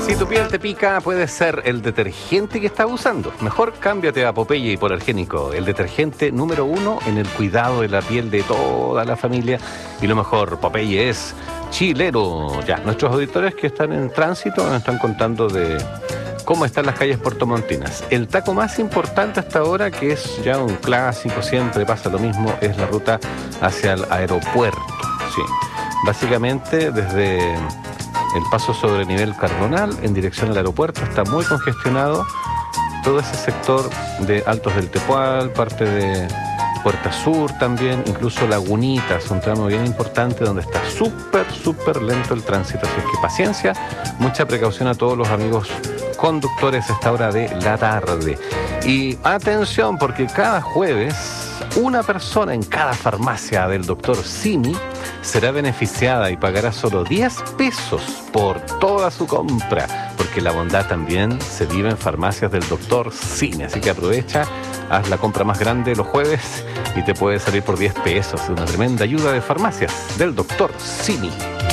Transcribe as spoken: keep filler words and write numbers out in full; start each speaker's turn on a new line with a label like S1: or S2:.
S1: Si tu piel te pica, puede ser el detergente que estás usando. Mejor cámbiate a Popeye Hipoalergénico, el detergente número uno en el cuidado de la piel de toda la familia. Y lo mejor, Popeye es chileno. Ya, nuestros auditores que están en tránsito nos están contando de cómo están las calles puertomontinas. El taco más importante hasta ahora, que es ya un clásico, siempre pasa lo mismo, es la ruta hacia el aeropuerto. Sí, básicamente desde el paso sobre nivel Cardonal en dirección al aeropuerto está muy congestionado. Todo ese sector de Altos del Tepual, parte de Puerta Sur también, incluso Lagunita, es un tramo bien importante donde está súper, súper lento el tránsito. Así es que paciencia, mucha precaución a todos los amigos conductores a esta hora de la tarde. Y atención, porque cada jueves una persona en cada farmacia del doctor Simi será beneficiada y pagará solo diez pesos por toda su compra, porque la bondad también se vive en farmacias del doctor Simi. Así que aprovecha, haz la compra más grande los jueves y te puede salir por diez pesos. Una tremenda ayuda de farmacias del doctor Simi.